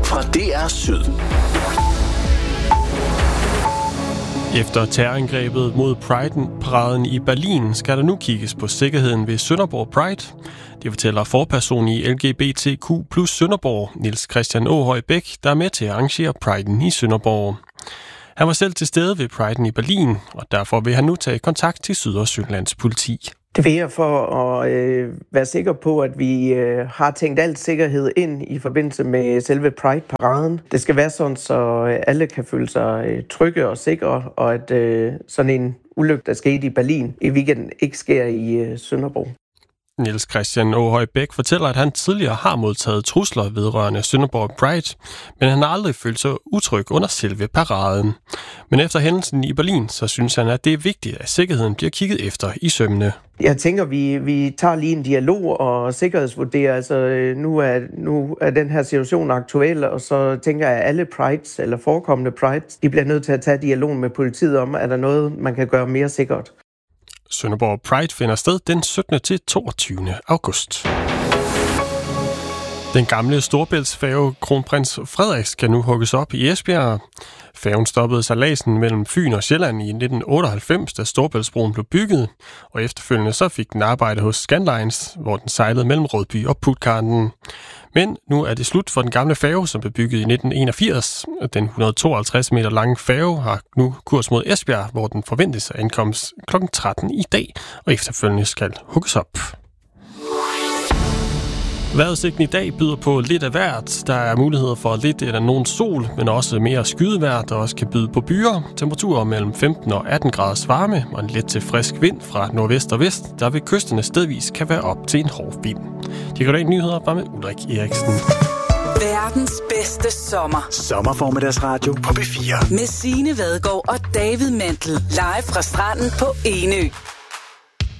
fra DR Syd. Efter terrorangrebet mod Pride-paraden i Berlin skal der nu kigges på sikkerheden ved Sønderborg Pride. Det fortæller forperson i LGBTQ plus Sønderborg, Niels Christian Aahøj Bæk, der er med til at arrangere Pride'en i Sønderborg. Han var selv til stede ved Pride'en i Berlin, og derfor vil han nu tage kontakt til Syd- og Sønderlands politi. Det vil jeg for at være sikker på, at vi har tænkt alt sikkerhed ind i forbindelse med selve Pride-paraden. Det skal være sådan, så alle kan føle sig trygge og sikre, og at sådan en ulykke, der skete i Berlin i weekenden, ikke sker i Sønderborg. Niels Christian Aahøj Bæk fortæller, at han tidligere har modtaget trusler vedrørende Sønderborg Pride, men han har aldrig følt sig utryg under selve paraden. Men efter hændelsen i Berlin, så synes han, at det er vigtigt, at sikkerheden bliver kigget efter i sømmene. Jeg tænker, vi tager lige en dialog og sikkerhedsvurderer. Altså, nu er den her situation aktuel, og så tænker jeg, at alle prides eller forekommende prides, de bliver nødt til at tage dialogen med politiet om, er der noget, man kan gøre mere sikkert. Sønderborg Pride finder sted den 17. til 22. august. Den gamle storbæltsfærge Kronprins Frederik skal nu hugges op i Esbjerg. Færgen stoppede sejladsen mellem Fyn og Sjælland i 1998, da Storebæltsbroen blev bygget, og efterfølgende så fik den arbejde hos Scandlines, hvor den sejlede mellem Rødby og Puttgarden. Men nu er det slut for den gamle færge, som blev bygget i 1981. Den 152 meter lange færge har nu kurs mod Esbjerg, hvor den forventes at ankomme kl. 13 i dag, og efterfølgende skal hugges op. Vejrudsigten i dag byder på lidt af hvert. Der er muligheder for lidt eller nogen sol, men også mere skydevejr, der også kan byde på byer. Temperaturer mellem 15 og 18 graders varme og en let til frisk vind fra nordvest og vest, der ved kysterne stedvis kan være op til en hård vind. De regionale nyheder var med Ulrik Eriksen. Verdens bedste sommer. Sommerformiddagsradio på B4. Med Signe Vadgaard og David Mandel. Live fra stranden på Enø.